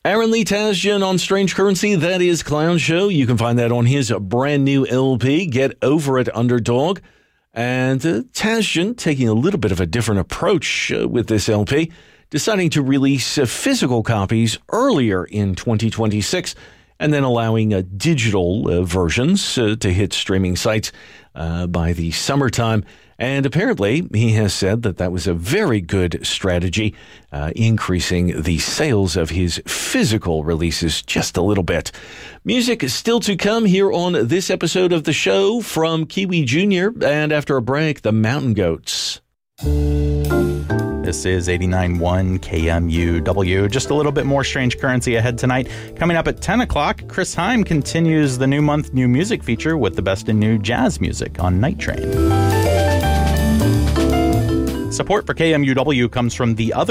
Aaron Lee Tasjan on Strange Currency, that is Clown Show. You can find that on his brand new LP, Get Over It, Underdog. And Tasjan taking a little bit of a different approach with this LP, deciding to release physical copies earlier in 2026 and then allowing digital versions to hit streaming sites by the summertime. And apparently, he has said that was a very good strategy, increasing the sales of his physical releases just a little bit. Music is still to come here on this episode of the show from Kiwi Jr. And after a break, the Mountain Goats. This is 89.1 KMUW. Just a little bit more Strange Currency ahead tonight. Coming up at 10 o'clock, Chris Heim continues the New Month New Music feature with the best in new jazz music on Night Train. Support for KMUW comes from the other